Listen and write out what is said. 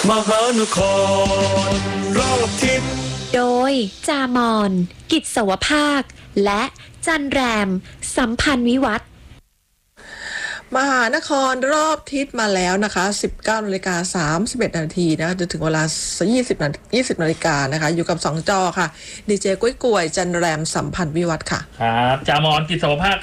มหานครรอบทิศโดยจามอนกิจสวภาคและจันแรมสัมพันธ์วิวัฒน์มหานครรอบทิศมาแล้วนะคะ 19:31 นาทีนะจนถึงเวลา 20 นาฬิกานะคะอยู่กับ2 จอค่ะดีเจกุ้ยกวยจันแรมสัมพันธ์วิวัฒน์ค่ะครับจามอนกิจสวภาพ